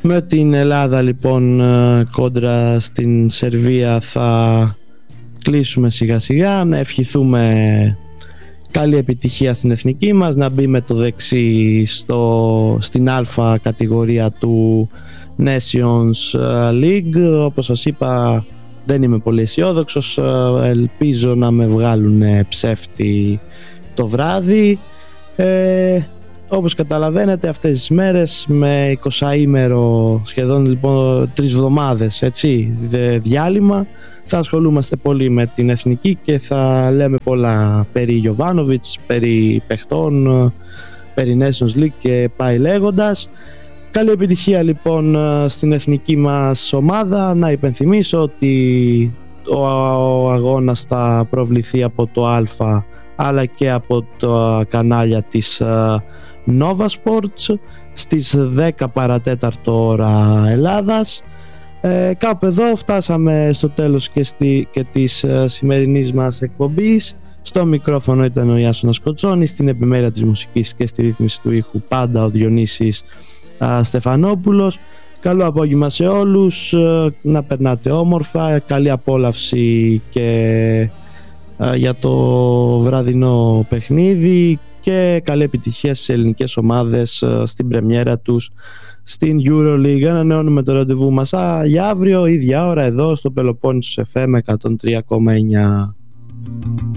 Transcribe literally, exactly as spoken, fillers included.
Με την Ελλάδα λοιπόν κόντρα στην Σερβία θα κλείσουμε σιγά σιγά. Να ευχηθούμε καλή επιτυχία στην εθνική μας, να μπει με το δεξί στο, στην α κατηγορία του Nations League. Όπως σας είπα, δεν είμαι πολύ αισιόδοξος, ελπίζω να με βγάλουν ψεύτη το βράδυ. ε, Όπως καταλαβαίνετε, αυτές τις μέρες με εικοσαήμερο, σχεδόν λοιπόν τρεις εβδομάδες έτσι, διάλειμμα, θα ασχολούμαστε πολύ με την εθνική και θα λέμε πολλά περί Γιοβάνοβιτς, περί παιχτών, περί Nations League και πάει λέγοντας. Καλή επιτυχία λοιπόν στην εθνική μας ομάδα. Να υπενθυμίσω ότι ο, ο αγώνας θα προβληθεί από το Α αλλά και από τα κανάλια της Nova Sports στις δέκα παρατέταρτο ώρα Ελλάδας. Ε, κάπου εδώ φτάσαμε στο τέλος και, στη, και της uh, σημερινής μας εκπομπής. Στο μικρόφωνο ήταν ο Ιάσονας Κοτσόνης, στην επιμέλεια της μουσικής και στη ρύθμιση του ήχου πάντα ο Διονύσης uh, Στεφανόπουλος. Καλό απόγευμα σε όλους, uh, να περνάτε όμορφα, καλή απόλαυση και uh, για το βραδινό παιχνίδι και καλή επιτυχία στις ελληνικές ομάδες uh, στην πρεμιέρα τους στην EuroLeague. Ανανεώνουμε το ραντεβού μας α, για αύριο ίδια ώρα εδώ στο Πελοπόννησος εφ εμ εκατόν τρία κόμμα εννιά.